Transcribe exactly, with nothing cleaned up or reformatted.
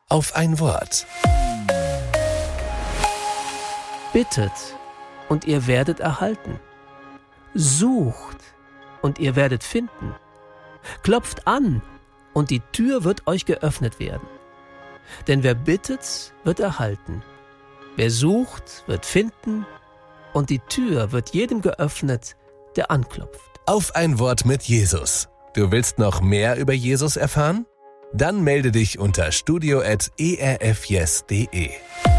Auf ein Wort. Bittet, und ihr werdet erhalten. Sucht, und ihr werdet finden. Klopft an, und die Tür wird euch geöffnet werden. Denn wer bittet, wird erhalten. Wer sucht, wird finden, und die Tür wird jedem geöffnet, der anklopft. Auf ein Wort mit Jesus. Du willst noch mehr über Jesus erfahren? Dann melde dich unter studio at e r f yes punkt de.